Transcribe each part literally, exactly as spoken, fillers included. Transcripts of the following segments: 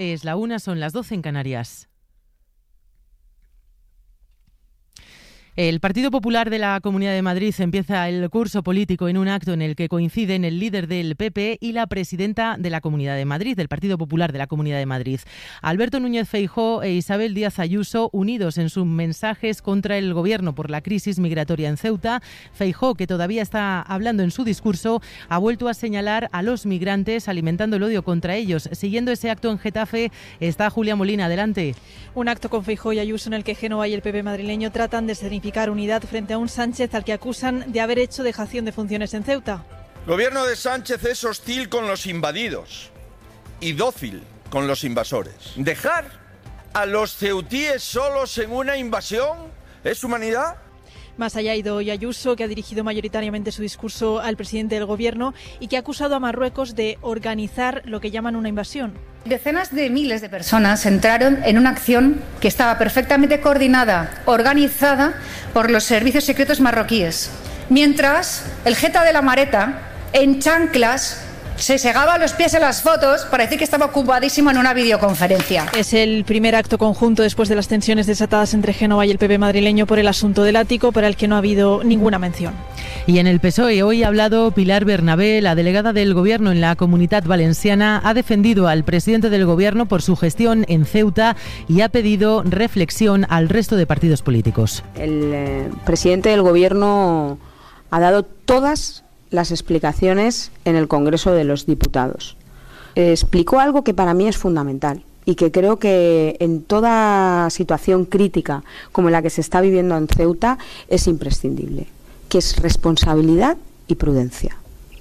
Es la una, son las doce en Canarias. El Partido Popular de la Comunidad de Madrid empieza el curso político en un acto en el que coinciden el líder del P P y la presidenta de la Comunidad de Madrid, del Partido Popular de la Comunidad de Madrid. Alberto Núñez Feijóo e Isabel Díaz Ayuso, unidos en sus mensajes contra el Gobierno por la crisis migratoria en Ceuta. Feijóo, que todavía está hablando en su discurso, ha vuelto a señalar a los migrantes, alimentando el odio contra ellos. Siguiendo ese acto en Getafe está Julia Molina. Adelante. Un acto con Feijóo y Ayuso en el que Génova y el P P madrileño tratan de significar unidad frente a un Sánchez al que acusan de haber hecho dejación de funciones en Ceuta. El gobierno de Sánchez es hostil con los invadidos y dócil con los invasores. ¿Dejar a los ceutíes solos en una invasión es humanidad? Más allá ha ido hoy Ayuso, que ha dirigido mayoritariamente su discurso al presidente del Gobierno y que ha acusado a Marruecos de organizar lo que llaman una invasión. Decenas de miles de personas entraron en una acción que estaba perfectamente coordinada, organizada por los servicios secretos marroquíes, mientras el jeta de la Mareta, en chanclas, se segaba los pies en las fotos para decir que estaba ocupadísimo en una videoconferencia. Es el primer acto conjunto después de las tensiones desatadas entre Génova y el P P madrileño por el asunto del ático, para el que no ha habido ninguna mención. Y en el P S O E hoy ha hablado Pilar Bernabé, la delegada del Gobierno en la Comunitat Valenciana. Ha defendido al presidente del Gobierno por su gestión en Ceuta y ha pedido reflexión al resto de partidos políticos. El eh, presidente del Gobierno ha dado todas las explicaciones en el Congreso de los Diputados. Eh, explicó algo que para mí es fundamental y que creo que en toda situación crítica como la que se está viviendo en Ceuta es imprescindible, que es responsabilidad y prudencia.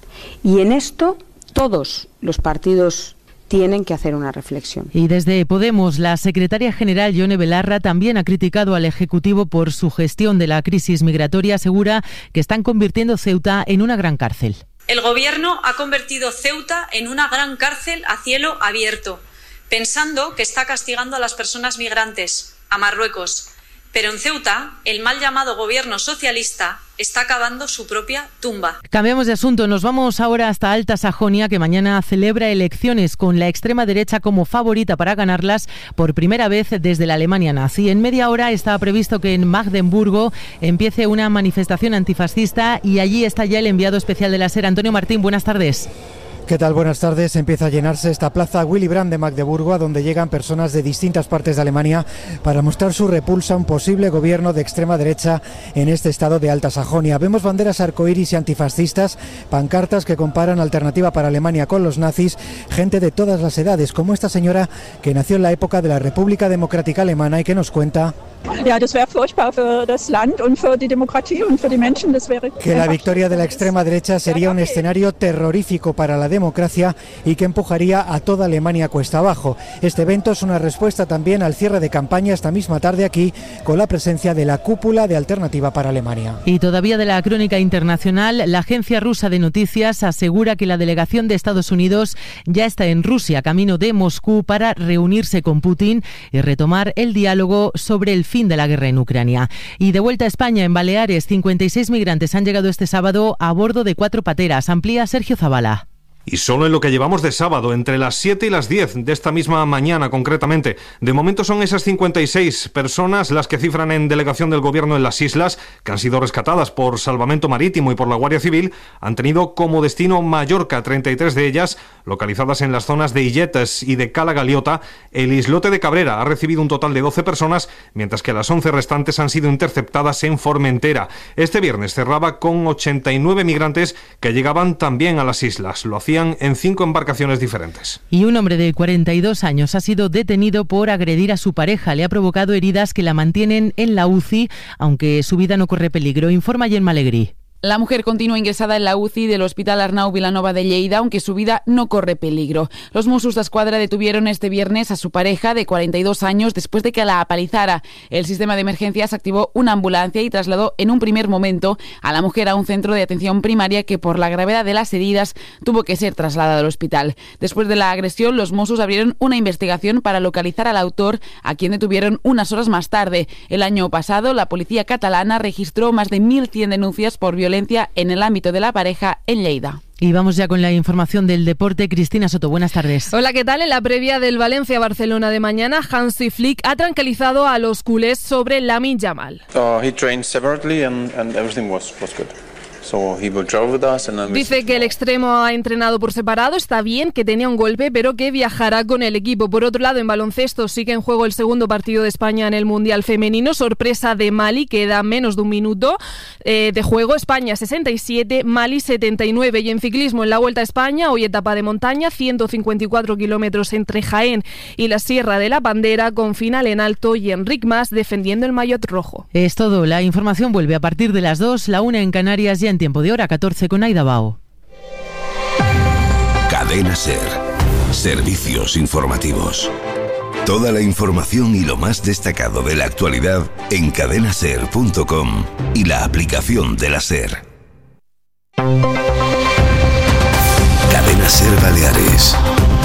Y en esto todos los partidos tienen que hacer una reflexión. Y desde Podemos, la secretaria general Yone Belarra también ha criticado al Ejecutivo por su gestión de la crisis migratoria. Asegura que están convirtiendo Ceuta en una gran cárcel. El Gobierno ha convertido Ceuta en una gran cárcel a cielo abierto, pensando que está castigando a las personas migrantes, a Marruecos. Pero en Ceuta, el mal llamado gobierno socialista está cavando su propia tumba. Cambiamos de asunto. Nos vamos ahora hasta Alta Sajonia, que mañana celebra elecciones con la extrema derecha como favorita para ganarlas por primera vez desde la Alemania nazi. En media hora está previsto que en Magdeburgo empiece una manifestación antifascista y allí está ya el enviado especial de la SER, Antonio Martín. Buenas tardes. ¿Qué tal? Buenas tardes. Empieza a llenarse esta plaza Willy Brandt de Magdeburgo, a donde llegan personas de distintas partes de Alemania para mostrar su repulsa a un posible gobierno de extrema derecha en este estado de Alta Sajonia. Vemos banderas arcoíris y antifascistas, pancartas que comparan Alternativa para Alemania con los nazis, gente de todas las edades, como esta señora que nació en la época de la República Democrática Alemana y que nos cuenta que la victoria de la extrema derecha sería un escenario terrorífico para la democracia y que empujaría a toda Alemania cuesta abajo. Este evento es una respuesta también al cierre de campaña esta misma tarde aquí, con la presencia de la cúpula de Alternativa para Alemania. Y todavía de la crónica internacional, la agencia rusa de noticias asegura que la delegación de Estados Unidos ya está en Rusia, camino de Moscú, para reunirse con Putin y retomar el diálogo sobre el fin de la guerra en Ucrania. Y de vuelta a España, en Baleares, cincuenta y seis migrantes han llegado este sábado a bordo de cuatro pateras. Amplía Sergio Zabala. Y solo en lo que llevamos de sábado, entre las siete y las diez de esta misma mañana concretamente. De momento son esas cincuenta y seis personas las que cifran en delegación del Gobierno en las islas, que han sido rescatadas por Salvamento Marítimo y por la Guardia Civil. Han tenido como destino Mallorca, treinta y tres de ellas localizadas en las zonas de Illetes y de Cala Galiota. El islote de Cabrera ha recibido un total de doce personas, mientras que las once restantes han sido interceptadas en Formentera. Este viernes cerraba con ochenta y nueve migrantes que llegaban también a las islas. Lo hacía en cinco embarcaciones diferentes. Y un hombre de cuarenta y dos años ha sido detenido por agredir a su pareja. Le ha provocado heridas que la mantienen en la U C I, aunque su vida no corre peligro. Informa Gemma Alegrí. La mujer continúa ingresada en la U C I del Hospital Arnau Vilanova de Lleida, aunque su vida no corre peligro. Los Mossos d'Esquadra detuvieron este viernes a su pareja de cuarenta y dos años después de que la apalizara. El sistema de emergencias activó una ambulancia y trasladó en un primer momento a la mujer a un centro de atención primaria que, por la gravedad de las heridas, tuvo que ser trasladada al hospital. Después de la agresión, los Mossos abrieron una investigación para localizar al autor, a quien detuvieron unas horas más tarde. El año pasado, la policía catalana registró más de mil cien denuncias por violencia en el ámbito de la pareja en Lleida. Y vamos ya con la información del deporte. Cristina Soto, buenas tardes. Hola, ¿qué tal? En la previa del Valencia-Barcelona de mañana, Hansi Flick ha tranquilizado a los culés sobre Lamine Yamal. Uh, he trained separately and, and everything was, was good. So he will travel with us and then Dice que el extremo ha entrenado por separado, está bien, que tenía un golpe, pero que viajará con el equipo. Por otro lado, en baloncesto sigue en juego el segundo partido de España en el Mundial Femenino. Sorpresa de Mali, queda menos de un minuto eh, de juego. España sesenta y siete, Mali setenta y nueve. Y en ciclismo, en la Vuelta a España, hoy etapa de montaña, ciento cincuenta y cuatro kilómetros entre Jaén y la Sierra de la Bandera, con final en alto y Enric Mas defendiendo el maillot rojo. Es todo, la información vuelve a partir de las dos, la una en Canarias y en tiempo de hora catorce con Aida Bao. Cadena SER. Servicios informativos. Toda la información y lo más destacado de la actualidad en cadena ser punto com y la aplicación de la SER. Cadena SER Baleares.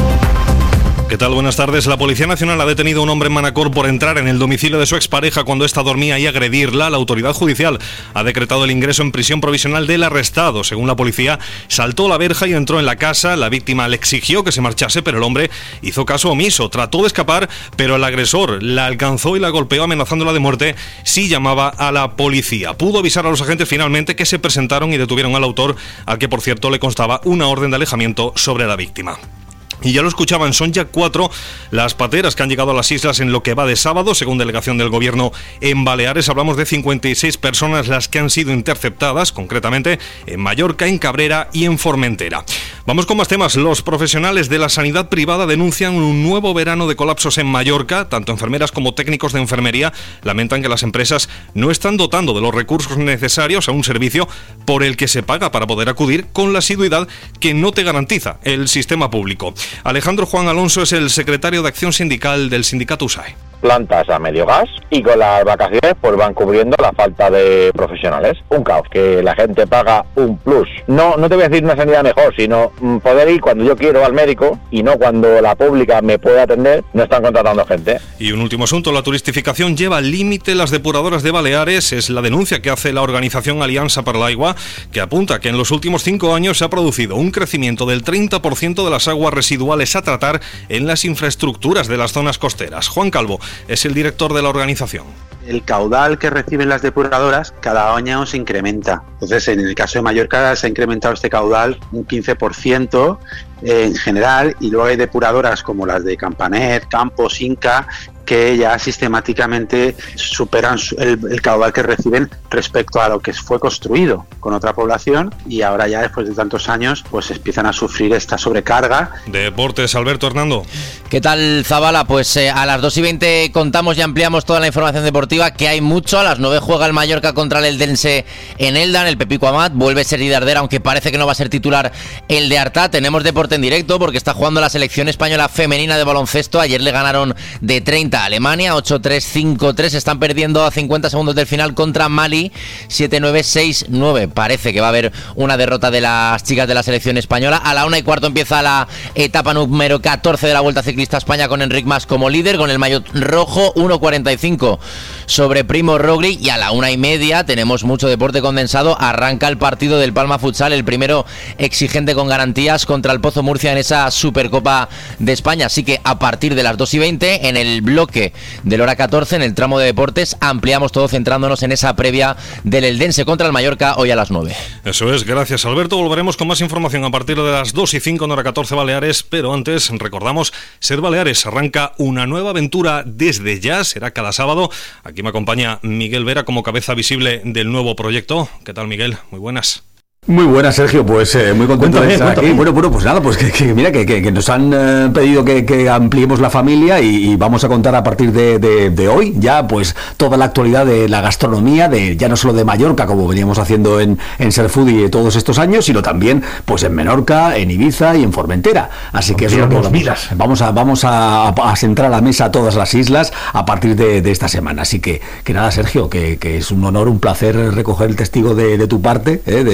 ¿Qué tal? Buenas tardes. La Policía Nacional ha detenido a un hombre en Manacor por entrar en el domicilio de su expareja cuando ésta dormía y agredirla. La autoridad judicial ha decretado el ingreso en prisión provisional del arrestado. Según la policía, saltó la verja y entró en la casa. La víctima le exigió que se marchase, pero el hombre hizo caso omiso. Trató de escapar, pero el agresor la alcanzó y la golpeó amenazándola de muerte si llamaba a la policía. Pudo avisar a los agentes finalmente, que se presentaron y detuvieron al autor, al que por cierto le constaba una orden de alejamiento sobre la víctima. Y ya lo escuchaban, son ya cuatro las pateras que han llegado a las islas en lo que va de sábado, según delegación del Gobierno en Baleares. Hablamos de cincuenta y seis personas las que han sido interceptadas, concretamente en Mallorca, en Cabrera y en Formentera. Vamos con más temas. Los profesionales de la sanidad privada denuncian un nuevo verano de colapsos en Mallorca. Tanto enfermeras como técnicos de enfermería lamentan que las empresas no están dotando de los recursos necesarios a un servicio por el que se paga para poder acudir con la asiduidad que no te garantiza el sistema público. Alejandro Juan Alonso es el secretario de Acción Sindical del sindicato U S A E. Plantas a medio gas y con las vacaciones pues van cubriendo la falta de profesionales. Un caos, que la gente paga un plus. No, no te voy a decir una sanidad mejor, sino poder ir cuando yo quiero al médico y no cuando la pública me puede atender. No están contratando gente. Y un último asunto, la turistificación lleva al límite las depuradoras de Baleares. Es la denuncia que hace la organización Alianza para el Agua, que apunta que en los últimos cinco años se ha producido un crecimiento del treinta por ciento de las aguas residuales a tratar en las infraestructuras de las zonas costeras. Juan Calvo es el director de la organización. El caudal que reciben las depuradoras cada año se incrementa. Entonces, en el caso de Mallorca se ha incrementado este caudal un quince por ciento en general, y luego hay depuradoras como las de Campanet, Campos, Inca, que ya sistemáticamente superan el, el caudal que reciben respecto a lo que fue construido con otra población, y ahora ya después de tantos años pues empiezan a sufrir esta sobrecarga. Deportes, Alberto Hernando. ¿Qué tal, Zabala? Pues eh, a las dos y veinte contamos y ampliamos toda la información deportiva, que hay mucho. A las nueve juega el Mallorca contra el Eldense en Eldan. El Pepico Amat vuelve Sergi Darder, aunque parece que no va a ser titular el de Artà. Tenemos deporte en directo porque está jugando la selección española femenina de baloncesto. Ayer le ganaron de treinta a Alemania, ocho tres, cinco tres. Están perdiendo a cincuenta segundos del final contra Mali, siete nueve, seis nueve. Parece que va a haber una derrota de las chicas de la selección española. A la una y cuarto empieza la etapa número catorce de la Vuelta Ciclista a España, con Enric Mas como líder, con el maillot rojo, uno cuarenta y cinco sobre Primo Roglic. Y a la una y media tenemos mucho deporte condensado. Arranca el partido del Palma Futsal, el primero exigente con garantías contra el Pozo Murcia en esa Supercopa de España. Así que a partir de las dos y veinte, en el bloque de la hora catorce, en el tramo de deportes, ampliamos todo centrándonos en esa previa del Eldense contra el Mallorca, hoy a las nueve. Eso es, gracias Alberto. Volveremos con más información a partir de las dos y cinco en hora catorce Baleares, pero antes recordamos, SER Baleares arranca una nueva aventura desde ya, será cada sábado. Aquí me acompaña Miguel Vera como cabeza visible del nuevo proyecto. ¿Qué tal, Miguel? Muy buenas. Muy buenas, Sergio, pues eh, muy contento cuéntame, de estar cuéntame. aquí. Bueno, bueno, pues nada, pues que, que mira, que, que, que nos han eh, pedido que, que ampliemos la familia y, y vamos a contar a partir de, de, de hoy ya pues toda la actualidad de la gastronomía, de ya no solo de Mallorca, como veníamos haciendo en, en Ser Foodie todos estos años, sino también pues en Menorca, en Ibiza y en Formentera. Así que eso es lo que vamos, vamos a vamos a, a sentar a la mesa todas las islas a partir de, de esta semana. Así que, que nada, Sergio, que, que es un honor, un placer recoger el testigo de, de tu parte, eh, de, sí. de estar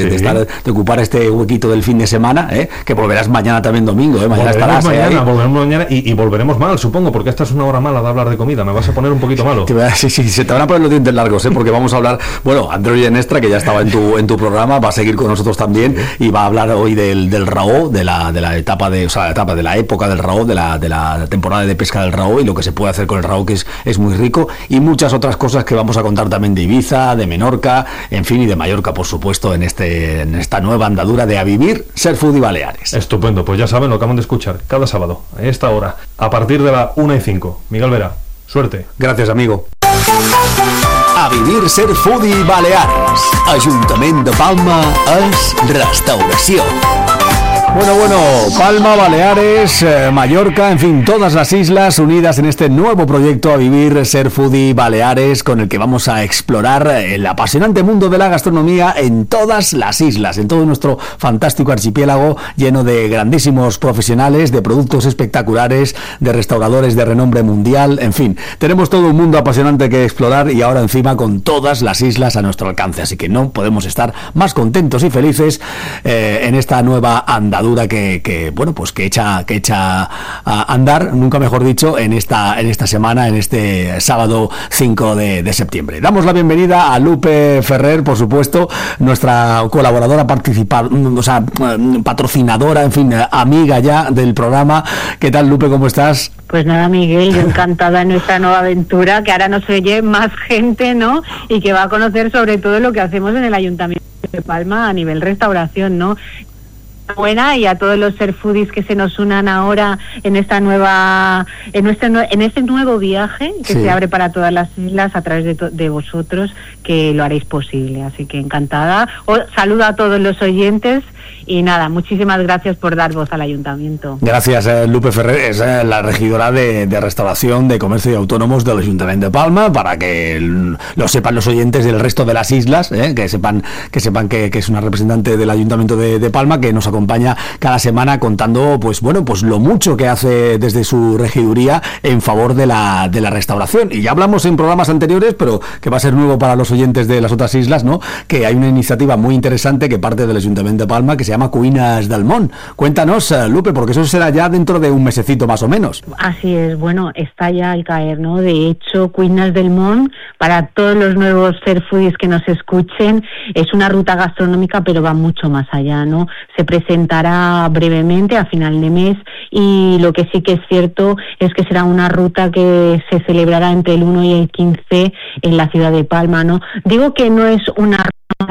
de, de ocupar este huequito del fin de semana, ¿eh? Que volverás mañana también domingo, ¿eh? Mañana volveremos estarás mañana, ahí. volveremos mañana y, y volveremos mal, supongo, porque esta es una hora mala de hablar de comida. Me vas a poner un poquito malo. Sí, sí, se te van a poner los dientes largos, ¿eh? Porque vamos a hablar, bueno, Andreu Llenestra, que ya estaba en tu en tu programa, va a seguir con nosotros también y va a hablar hoy del, del Raó, de la de la etapa de, o sea, la etapa de la época del Raó, de la de la temporada de pesca del Raó y lo que se puede hacer con el Raó, que es, es muy rico, y muchas otras cosas que vamos a contar también de Ibiza, de Menorca, en fin, y de Mallorca, por supuesto, en este en esta nueva andadura de A Vivir, Ser Food y Baleares. Estupendo, pues ya saben, lo acaban de escuchar cada sábado, a esta hora, a partir de la una y cinco. Miguel Vera, suerte. Gracias, amigo. A Vivir, Ser Food i Balears. Ajuntament de Palma és restauració. Bueno, bueno, Palma, Baleares, eh, Mallorca, en fin, todas las islas unidas en este nuevo proyecto A Vivir, Ser Foodie Baleares, con el que vamos a explorar el apasionante mundo de la gastronomía en todas las islas, en todo nuestro fantástico archipiélago lleno de grandísimos profesionales, de productos espectaculares, de restauradores de renombre mundial, en fin, tenemos todo un mundo apasionante que explorar y ahora encima con todas las islas a nuestro alcance, así que no podemos estar más contentos y felices eh, en esta nueva andadura Que, que bueno pues que echa que echa a andar, nunca mejor dicho, en esta en esta semana, en este sábado cinco de, de septiembre. Damos la bienvenida a Lupe Ferrer, por supuesto, nuestra colaboradora participa, o sea, patrocinadora, en fin, amiga ya del programa. ¿Qué tal, Lupe? ¿Cómo estás? Pues nada, Miguel, yo encantada en nuestra nueva aventura, que ahora nos oye más gente, ¿no? Y que va a conocer sobre todo lo que hacemos en el Ayuntamiento de Palma a nivel restauración, ¿no? Buena, y a todos los ser foodies que se nos unan ahora en esta nueva en este en este nuevo viaje que sí. se abre para todas las islas a través de, to, de vosotros, que lo haréis posible, así que encantada. Os saludo a todos los oyentes y nada, muchísimas gracias por dar voz al Ayuntamiento. Gracias, eh, Lupe Ferrer, es eh, la regidora de, de Restauración, de Comercio y Autónomos del Ayuntamiento de Palma, para que el, lo sepan los oyentes del resto de las islas, eh, que sepan que sepan que, que es una representante del Ayuntamiento de, de Palma, que nos acompaña cada semana contando, pues bueno, pues lo mucho que hace desde su regiduría en favor de la de la restauración. Y ya hablamos en programas anteriores, pero que va a ser nuevo para los oyentes de las otras islas, ¿no? Que hay una iniciativa muy interesante que parte del Ayuntamiento de Palma, que se llama Cuinas del Món. Cuéntanos, Lupe, porque eso será ya dentro de un mesecito más o menos. Así es, bueno, está ya al caer, ¿no? De hecho, Cuinas del Món, para todos los nuevos ser foodies que nos escuchen, es una ruta gastronómica, pero va mucho más allá, ¿no? Se presentará brevemente a final de mes, y lo que sí que es cierto es que será una ruta que se celebrará entre el uno y el quince en la ciudad de Palma, ¿no? Digo que no es una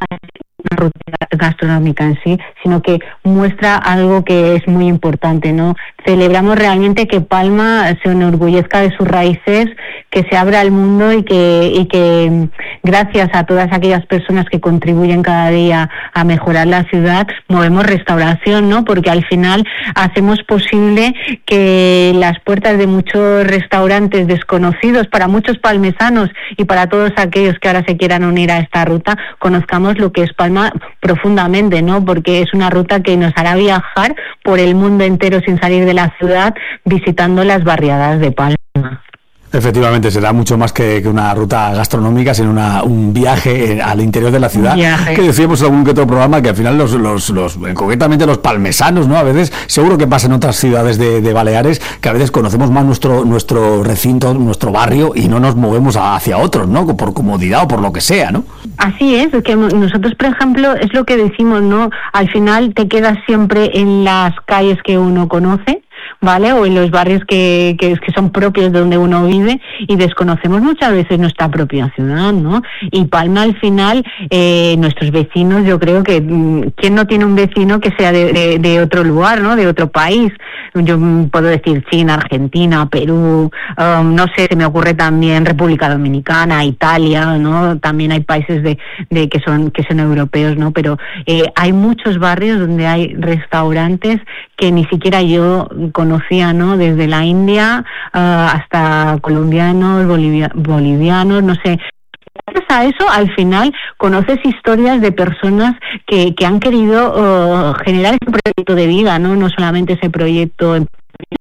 una ruta gastronómica en sí, sino que muestra algo que es muy importante, ¿no? Celebramos realmente que Palma se enorgullezca de sus raíces, que se abra al mundo y que y que gracias a todas aquellas personas que contribuyen cada día a mejorar la ciudad, movemos restauración, ¿no? Porque al final hacemos posible que las puertas de muchos restaurantes desconocidos para muchos palmesanos y para todos aquellos que ahora se quieran unir a esta ruta, conozcamos lo que es Palma profundamente, ¿no? Porque es una ruta que nos hará viajar por el mundo entero sin salir de la ciudad, visitando las barriadas de Palma. Efectivamente, será mucho más que, que una ruta gastronómica, sino una, un viaje al interior de la ciudad. Que decíamos en algún que otro programa que al final los, los, los concretamente los palmesanos, ¿no? A veces, seguro que pasa en otras ciudades de, de Baleares, que a veces conocemos más nuestro nuestro recinto, nuestro barrio, y no nos movemos hacia otros, ¿no? Por comodidad o por lo que sea, ¿no? Así es, es que nosotros, por ejemplo, es lo que decimos, ¿no? Al final te quedas siempre en las calles que uno conoce, ¿vale? O en los barrios que, que, que son propios de donde uno vive, y desconocemos muchas veces nuestra propia ciudad, ¿no? Y Palma, al final, eh, nuestros vecinos, yo creo que ¿quién no tiene un vecino que sea de, de, de otro lugar, ¿no? De otro país. Yo puedo decir China, Argentina, Perú, um, no sé, se me ocurre también República Dominicana, Italia, ¿no? También hay países de, de que son que son europeos, ¿no? Pero eh, hay muchos barrios donde hay restaurantes que ni siquiera yo conocía, ¿no? Desde la India uh, hasta colombianos, bolivia, bolivianos, no sé. Gracias a eso, al final, conoces historias de personas que, que han querido uh, generar ese proyecto de vida, ¿no? No solamente ese proyecto,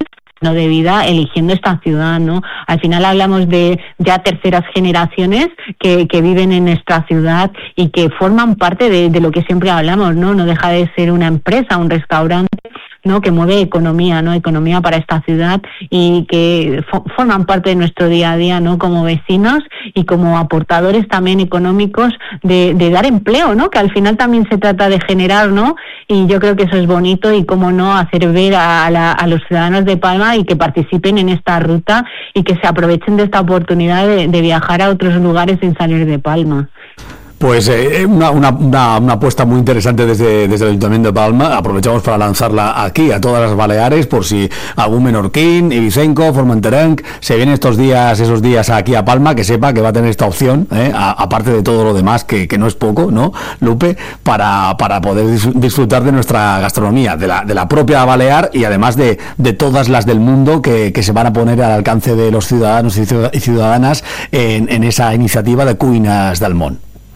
de vida eligiendo esta ciudad, ¿no? Al final hablamos de ya terceras generaciones que, que viven en nuestra ciudad y que forman parte de, de lo que siempre hablamos, ¿no? No deja de ser una empresa, un restaurante, ¿no? Que mueve economía, ¿no? Economía para esta ciudad y que fo- forman parte de nuestro día a día, ¿no? Como vecinos y como aportadores también económicos de, de dar empleo, ¿no? Que al final también se trata de generar, ¿no? Y yo creo que eso es bonito y cómo no hacer ver a, la, a los ciudadanos de Palma y que participen en esta ruta y que se aprovechen de esta oportunidad de, de viajar a otros lugares sin salir de Palma. Pues eh, una, una, una, una apuesta muy interesante desde, desde el Ayuntamiento de Palma. Aprovechamos para lanzarla aquí a todas las Baleares por si algún menorquín, ibicenco, formenterenc se viene estos días, esos días aquí a Palma, que sepa que va a tener esta opción, eh, a, aparte de todo lo demás, que, que no es poco, ¿no, Lupe? Para, para poder disfrutar de nuestra gastronomía, de la, de la propia Balear y además de, de todas las del mundo que, que se van a poner al alcance de los ciudadanos y ciudadanas en, en esa iniciativa de Cuinas del Món.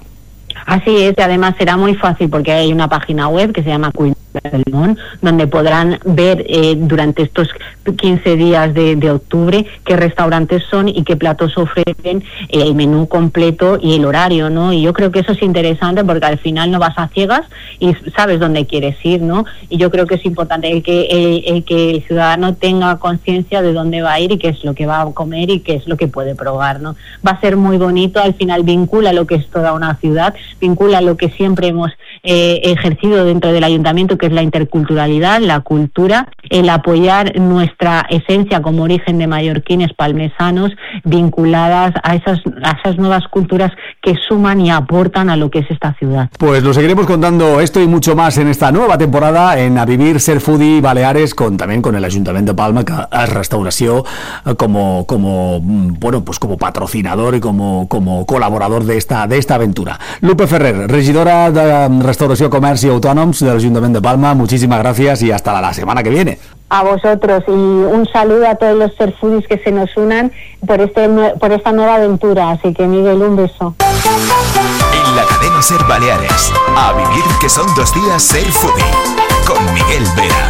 Así es, y además será muy fácil porque hay una página web que se llama Cuinas del Món, donde podrán ver eh, durante estos quince días de, de octubre qué restaurantes son y qué platos ofrecen, eh, el menú completo y el horario, ¿no? Y yo creo que eso es interesante porque al final no vas a ciegas y sabes dónde quieres ir, ¿no? Y yo creo que es importante el que el, el que el ciudadano tenga conciencia de dónde va a ir y qué es lo que va a comer y qué es lo que puede probar, ¿no? Va a ser muy bonito, al final vincula lo que es toda una ciudad, vincula lo que siempre hemos eh, ejercido dentro del ayuntamiento, que es la interculturalidad, la cultura, el apoyar nuestra esencia como origen de mallorquines palmesanos vinculadas a esas, a esas nuevas culturas que suman y aportan a lo que es esta ciudad. Pues lo seguiremos contando esto y mucho más en esta nueva temporada en A Vivir Ser Foodie Baleares, con también con el Ayuntamiento de Palma, que es restauració como como bueno, pues como patrocinador y como como colaborador de esta de esta aventura. Lupe Ferrer, regidora de Restauració, Comerç i Autònoms del Ayuntamiento de Palma, muchísimas gracias y hasta la semana que viene. A vosotros y un saludo a todos los Ser Foodies que se nos unan por este por esta nueva aventura, así que Miguel, un beso. En la cadena Ser Baleares, a vivir que son dos días Ser Foodie, con Miguel Vera.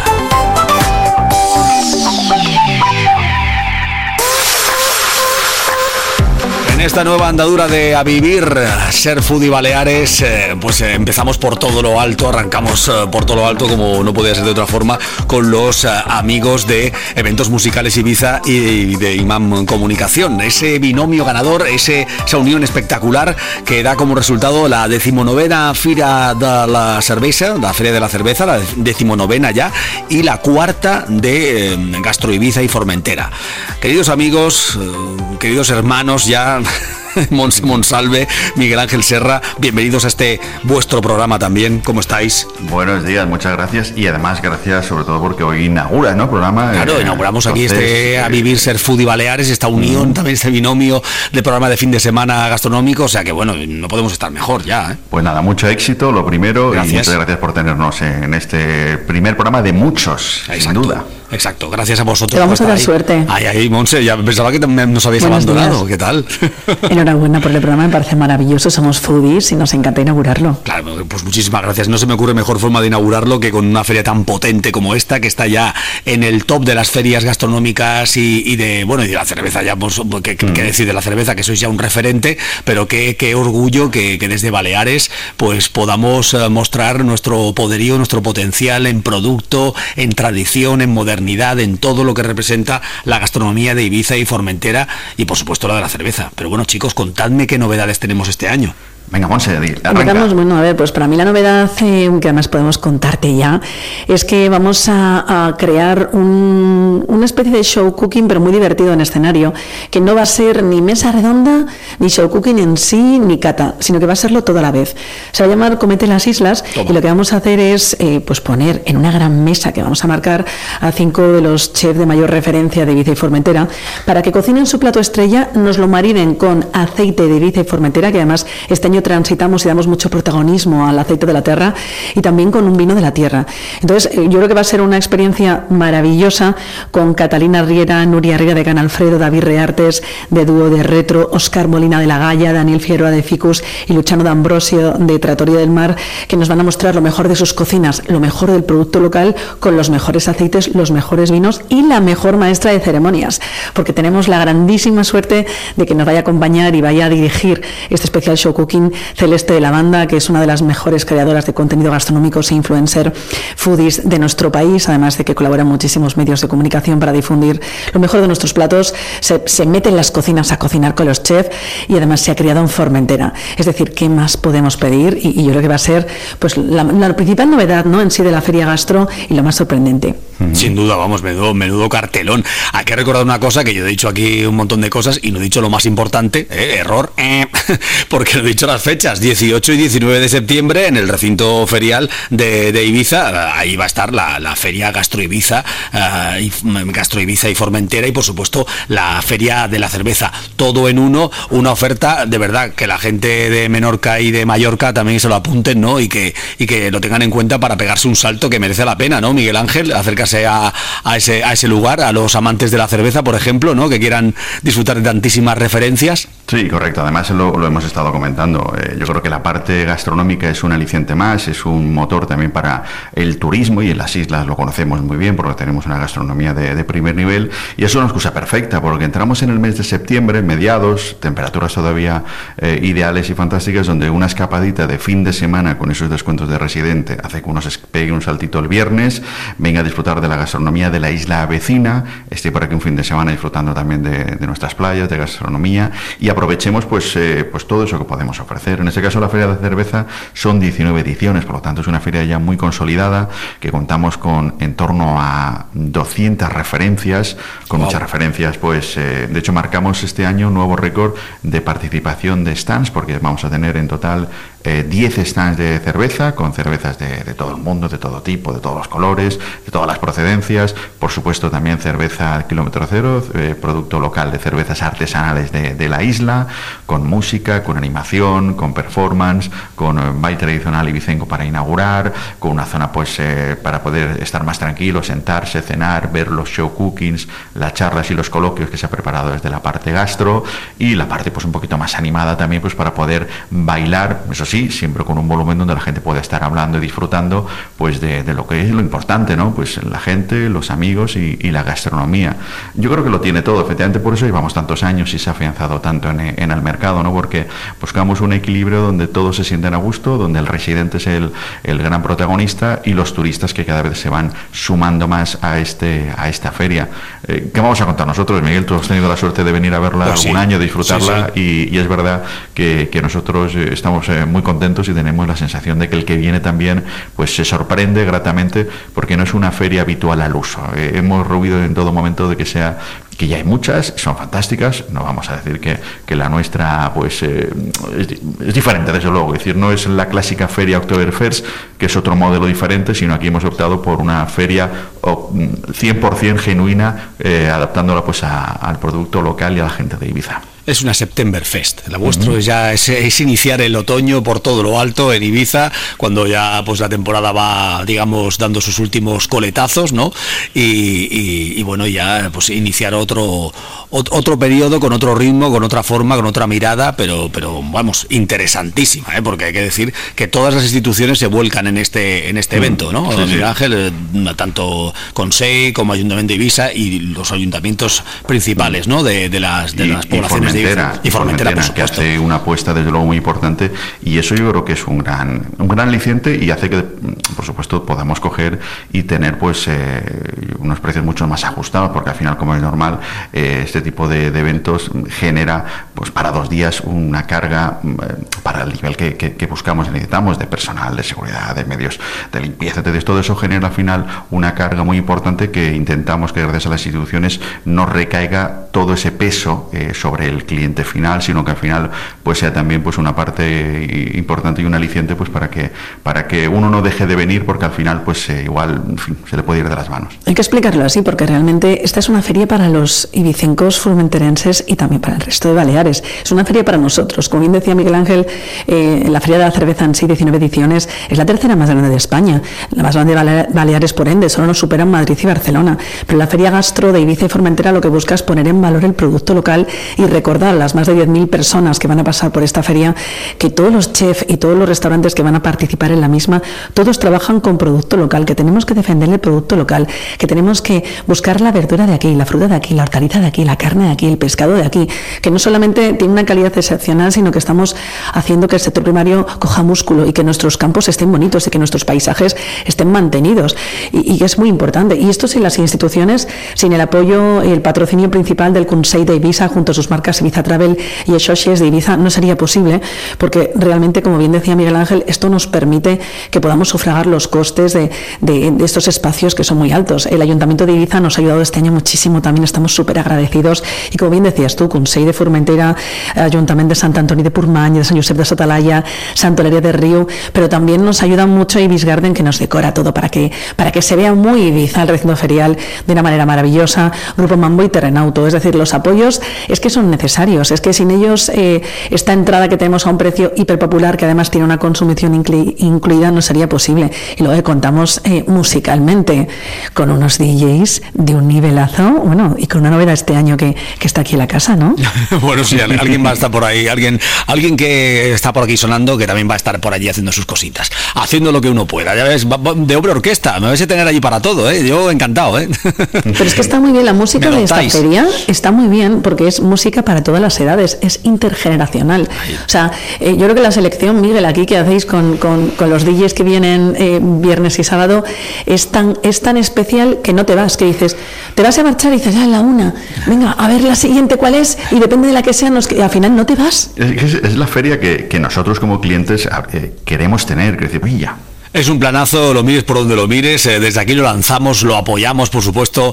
En esta nueva andadura de A Vivir Ser Foodie Baleares, eh, pues eh, empezamos por todo lo alto, arrancamos eh, por todo lo alto, como no podía ser de otra forma, con los eh, amigos de Eventos Musicales Ibiza y de Imam Comunicación. Ese binomio ganador, ese, esa unión espectacular que da como resultado la decimonovena Fira de la Cerveza, la Feria de la Cerveza, la decimonovena ya, y la cuarta de eh, Gastro Ibiza y Formentera. Queridos amigos, eh, queridos hermanos ya... Monse Monsalve, Miguel Ángel Serra, bienvenidos a este vuestro programa también. ¿Cómo estáis? Buenos días, muchas gracias y además gracias sobre todo porque hoy inaugura, ¿no? Programa. Claro, eh, inauguramos aquí entonces, este A Vivir Ser Foodie Baleares, esta unión, mm. también este binomio de programa de fin de semana gastronómico, o sea que bueno, no podemos estar mejor ya, ¿eh? Pues nada, mucho éxito, lo primero, gracias. Y muchas gracias por tenernos en este primer programa de muchos, Exacto. sin duda. Exacto, gracias a vosotros. Te vamos a dar ahí. suerte. Ay, ay, Monse, ya pensaba que nos habéis Buenos abandonado. Días. ¿Qué tal? Enhorabuena por el programa, me parece maravilloso. Somos foodies y nos encanta inaugurarlo. Claro, pues muchísimas gracias. No se me ocurre mejor forma de inaugurarlo que con una feria tan potente como esta, que está ya en el top de las ferias gastronómicas y, y de, bueno, y de la cerveza, ya, pues, que, que, mm. que decir de la cerveza, que sois ya un referente, pero qué, qué orgullo que, que desde Baleares, pues podamos uh, mostrar nuestro poderío, nuestro potencial en producto, en tradición, en modernidad, en todo lo que representa la gastronomía de Ibiza y Formentera y por supuesto la de la cerveza. Pero bueno, chicos, contadme qué novedades tenemos este año. Venga, Monse, arrancamos. Bueno, a ver, pues para mí la novedad, eh, que además podemos contarte ya, es que vamos a, a crear un, una especie de show cooking, pero muy divertido en escenario, que no va a ser ni mesa redonda, ni show cooking en sí, ni cata, sino que va a serlo toda la vez. Se va a llamar Comete las Islas. Toma. Y lo que vamos a hacer es eh, pues poner en una gran mesa que vamos a marcar a cinco de los chefs de mayor referencia de Ibiza y Formentera, para que cocinen su plato estrella, nos lo marinen con aceite de Ibiza y Formentera, que además este año año transitamos y damos mucho protagonismo al aceite de la tierra y también con un vino de la tierra. Entonces, yo creo que va a ser una experiencia maravillosa con Catalina Riera, Nuria Riera de Can Alfredo, David Reartes de Dúo de Retro, Óscar Molina de La Galla, Daniel Figueroa de Ficus y Luciano D'Ambrosio de Trattoria del Mar, que nos van a mostrar lo mejor de sus cocinas, lo mejor del producto local, con los mejores aceites, los mejores vinos y la mejor maestra de ceremonias, porque tenemos la grandísima suerte de que nos vaya a acompañar y vaya a dirigir este especial show cooking Celeste de la Banda, que es una de las mejores creadoras de contenido gastronómicos e influencer foodies de nuestro país, además de que colabora en muchísimos medios de comunicación para difundir lo mejor de nuestros platos. Se, se mete en las cocinas a cocinar con los chefs y además se ha criado en Formentera. Es decir, ¿qué más podemos pedir? Y, y yo creo que va a ser pues la, la principal novedad, ¿no?, en sí de la Feria Gastro y lo más sorprendente. Sin duda, vamos, menudo, menudo cartelón. Hay que recordar una cosa, que yo he dicho aquí un montón de cosas y no he dicho lo más importante, ¿eh? error, eh, porque no he dicho las fechas, dieciocho y diecinueve de septiembre en el recinto ferial de, de Ibiza. Ahí va a estar la, la Feria Gastro Ibiza, uh, y, Gastro Ibiza y Formentera, y por supuesto la Feria de la Cerveza, todo en uno, una oferta de verdad que la gente de Menorca y de Mallorca también se lo apunten, ¿no? Y que, y que lo tengan en cuenta para pegarse un salto que merece la pena, ¿no, Miguel Ángel? Acercarse A, a, ese, a ese lugar, a los amantes de la cerveza, por ejemplo, ¿no?, que quieran disfrutar de tantísimas referencias. Sí, correcto. Además lo, lo hemos estado comentando. Eh, yo creo que la parte gastronómica es un aliciente más, es un motor también para el turismo, y en las islas lo conocemos muy bien porque tenemos una gastronomía de, de primer nivel, y es una excusa perfecta porque entramos en el mes de septiembre, mediados, temperaturas todavía eh, ideales y fantásticas, donde una escapadita de fin de semana con esos descuentos de residente hace que uno se pegue un saltito el viernes, venga a disfrutar de la gastronomía de la isla vecina, esté por aquí un fin de semana disfrutando también de, de nuestras playas, de gastronomía, y aprovechemos pues, eh, pues todo eso que podemos ofrecer. En este caso la Feria de Cerveza son diecinueve ediciones, por lo tanto es una feria ya muy consolidada, que contamos con en torno a doscientas referencias, con wow. muchas referencias, pues eh, de hecho marcamos este año un nuevo récord de participación de stands, porque vamos a tener en total eh, diez stands de cerveza, con cervezas de, de todo el mundo, de todo tipo, de todos los colores, de todas las procedencias, por supuesto también cerveza al kilómetro cero, eh, producto local de cervezas artesanales de, de la isla, con música, con animación, con performance, con eh, baile tradicional ibicenco para inaugurar, con una zona pues eh, para poder estar más tranquilo, sentarse, cenar, ver los show cookings, las charlas y los coloquios que se ha preparado desde la parte gastro, y la parte pues un poquito más animada también pues para poder bailar, eso sí, siempre con un volumen donde la gente pueda estar hablando y disfrutando pues de, de lo que es lo importante, ¿no? Pues la gente, los amigos y, y la gastronomía. Yo creo que lo tiene todo, efectivamente, por eso llevamos tantos años y se ha afianzado tanto en, en el mercado, ¿no? Porque buscamos un equilibrio donde todos se sienten a gusto, donde el residente es el, el gran protagonista y los turistas que cada vez se van sumando más a este a esta feria. Eh, ¿Qué vamos a contar nosotros, Miguel? Tú has tenido la suerte de venir a verla pues algún sí. año, disfrutarla, sí, sí. Y, y es verdad que, que nosotros eh, estamos eh, muy contentos y tenemos la sensación de que el que viene también pues se sorprende gratamente, porque no es una feria habitual al uso. Eh, hemos ruido en todo momento de que sea que ya hay muchas, son fantásticas, no vamos a decir que, que la nuestra pues eh, es, es diferente, desde luego, es decir, no es la clásica feria Oktoberfest, que es otro modelo diferente, sino aquí hemos optado por una feria cien por ciento genuina, eh, adaptándola pues a, al producto local y a la gente de Ibiza. Es una Septemberfest. La vuestro uh-huh. ya es, es iniciar el otoño por todo lo alto en Ibiza, cuando ya pues la temporada va, digamos, dando sus últimos coletazos, ¿no? Y, y, y bueno, ya pues iniciar otro otro periodo con otro ritmo, con otra forma, con otra mirada, pero pero vamos, interesantísima, ¿eh? Porque hay que decir que todas las instituciones se vuelcan en este en este uh-huh. evento, ¿no? Sí, Miguel sí. Ángel, eh, tanto Consell como Ayuntamiento de Ibiza y los ayuntamientos principales, ¿no? De, de las de y, las poblaciones. Y Formentera, y Formentera, Formentera que hace una apuesta desde luego muy importante, y eso yo creo que es un gran un gran aliciente, y hace que por supuesto podamos coger y tener pues eh, unos precios mucho más ajustados, porque al final, como es normal, eh, este tipo de, de eventos genera pues para dos días una carga eh, para el nivel que, que, que buscamos y necesitamos, de personal, de seguridad, de medios de limpieza. Entonces todo eso genera al final una carga muy importante que intentamos que gracias a las instituciones no recaiga todo ese peso eh, sobre el cliente final, sino que al final pues sea también pues una parte importante y un aliciente pues para que para que uno no deje de venir, porque al final pues eh, igual en fin, se le puede ir de las manos. Hay que explicarlo así, porque realmente esta es una feria para los ibicencos, formenterenses y también para el resto de Baleares. Es una feria para nosotros. Como bien decía Miguel Ángel, eh, la Feria de la Cerveza en sí, diecinueve ediciones, es la tercera más grande de España. La más grande de Baleares, por ende, solo nos superan Madrid y Barcelona. Pero la Feria Gastro de Ibiza y Formentera lo que busca es poner en valor el producto local y recordar a las más de diez mil personas que van a pasar por esta feria que todos los chefs y todos los restaurantes que van a participar en la misma, todos trabajan con producto local, que tenemos que defender el producto local, que tenemos que buscar la verdura de aquí, la fruta de aquí, la hortaliza de aquí, la carne de aquí, el pescado de aquí, que no solamente tiene una calidad excepcional, sino que estamos haciendo que el sector primario coja músculo y que nuestros campos estén bonitos y que nuestros paisajes estén mantenidos, y, y es muy importante. Y esto sin las instituciones, sin el apoyo y el patrocinio principal del Consell de Ibiza junto a sus marcas Ibiza Travel y Exocies de Ibiza, no sería posible, porque realmente, como bien decía Miguel Ángel, esto nos permite que podamos sufragar los costes de, de, de estos espacios que son muy altos. El Ayuntamiento de Ibiza nos ha ayudado este año muchísimo, también estamos súper agradecidos, y como bien decías tú, Consell de Formentera, Ayuntamiento de Sant Antoni de Portmany, de Sant Josep de Sotalaya, Sant Oleria de Riu, pero también nos ayuda mucho Ibis Garden, que nos decora todo para que, para que se vea muy Ibiza el recinto ferial de una manera maravillosa, Grupo Mambo y Terrenauto. Es decir, los apoyos es que son necesarios, es que sin ellos eh, esta entrada que tenemos a un precio hiperpopular, que además tiene una consumición inclu incluida, no sería posible. Y luego contamos eh, musicalmente con unos D Js de un nivelazo, bueno, y con una novedad este año que, que está aquí en la casa, ¿no? Bueno, sí, alguien va a estar por ahí, alguien, alguien que está por aquí sonando, que también va a estar por allí haciendo sus cositas, haciendo lo que uno pueda. Ya ves, de obra orquesta, me vais a tener allí para todo, ¿eh? Yo encantado, ¿eh? Pero es que está muy bien, la música de esta feria está muy bien, porque es música para todas las edades, es intergeneracional. O sea, eh, yo creo que la selección, Miguel, aquí que hacéis con, con, con los D Js que vienen eh, viernes y sábado, es tan, es tan especial que no te vas, que dices, te vas a marchar y dices, ah, la una, venga, a ver la siguiente cuál es, y depende de la que sea, nos, al final no te vas. Es, es la feria que, que nosotros como clientes eh, queremos tener, que decir, oye, ya. Es un planazo, lo mires por donde lo mires, eh, desde aquí lo lanzamos, lo apoyamos, por supuesto,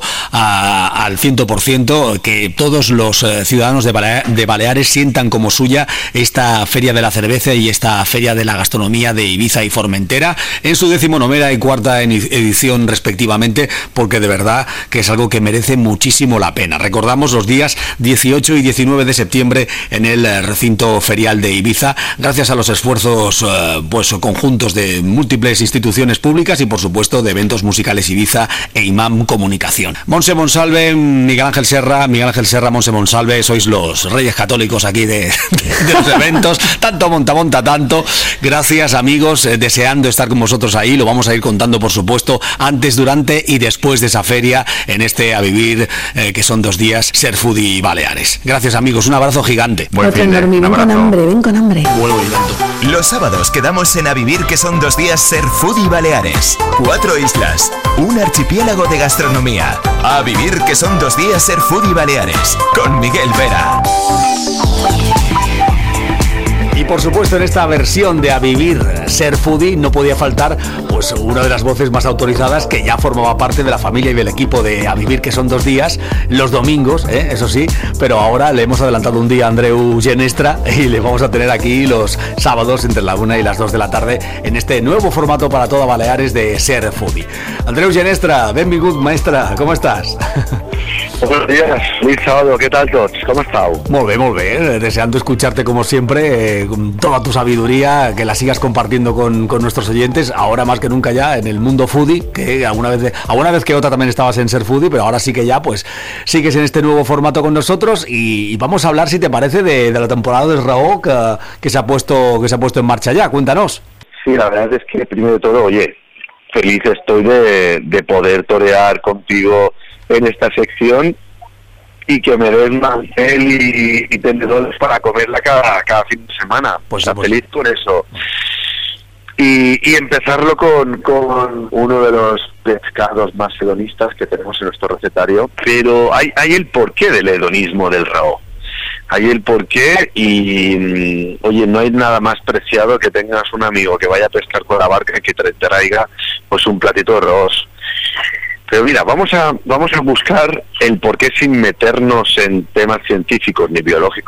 a, al cien por ciento, que todos los eh, ciudadanos de, Balea de Baleares sientan como suya esta Feria de la Cerveza y esta Feria de la Gastronomía de Ibiza y Formentera, en su decimonovena y cuarta edición respectivamente, porque de verdad que es algo que merece muchísimo la pena. Recordamos los días dieciocho y diecinueve de septiembre en el eh, recinto ferial de Ibiza, gracias a los esfuerzos eh, pues conjuntos de múltiples instituciones públicas y por supuesto de Eventos Musicales Ibiza e Imam Comunicación. Monse Monsalve, Miguel Ángel Serra, Miguel Ángel Serra, Monse Monsalve, sois los reyes católicos aquí de, de, de los eventos, tanto monta, monta tanto. Gracias, amigos, eh, deseando estar con vosotros ahí, lo vamos a ir contando por supuesto antes, durante y después de esa feria en este A Vivir, eh, que son dos días, Ser Foodie Baleares. Gracias, amigos, un abrazo gigante. Buen fin de, ven con hambre, ven con hambre. Vuelvo y tanto. Los sábados quedamos en A Vivir, que son dos días, Ser Foodie Baleares. Cuatro islas, un archipiélago de gastronomía. A Vivir, que son dos días, Ser Foodie Baleares, con Miguel Vera. Y por supuesto en esta versión de A Vivir, Ser Foodie no podía faltar pues una de las voces más autorizadas que ya formaba parte de la familia y del equipo de A Vivir, que son dos días, los domingos, ¿eh? Eso sí, pero ahora le hemos adelantado un día a Andreu Genestra y le vamos a tener aquí los sábados entre la una y las dos de la tarde en este nuevo formato para toda Baleares de Ser Foodie. Andreu Genestra, benvingut, maestra, ¿cómo estás? Buenos días, feliz sábado, ¿qué tal todos? ¿Cómo estás? Muy bien, muy bien, deseando escucharte como siempre, eh, con toda tu sabiduría, que la sigas compartiendo con, con nuestros oyentes, ahora más que nunca ya en el mundo foodie, que alguna vez, de, alguna vez que otra también estabas en Ser Foodie, pero ahora sí que ya pues sigues en este nuevo formato con nosotros y, y vamos a hablar, si te parece, de, de la temporada del Raó que, que, se ha puesto, que se ha puesto en marcha ya, cuéntanos. Sí, la verdad es que primero de todo, oye, feliz estoy de, de poder torear contigo en esta sección y que me des mantel y, y tenedores para comerla cada, cada fin de semana. Pues, o sea, pues feliz por eso. Y, y empezarlo con, con uno de los pescados más hedonistas que tenemos en nuestro recetario, pero hay, hay el porqué del hedonismo del Raó. Hay el porqué y, oye, no hay nada más preciado que tengas un amigo que vaya a pescar con la barca y que te traiga pues un platito de arroz. Pero mira, vamos a vamos a buscar el porqué sin meternos en temas científicos ni biológicos.